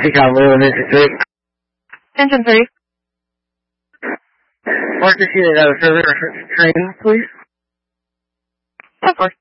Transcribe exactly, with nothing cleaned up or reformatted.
Chicago, Engine three. Engine three. Mark the unit out of service train, please. Of course.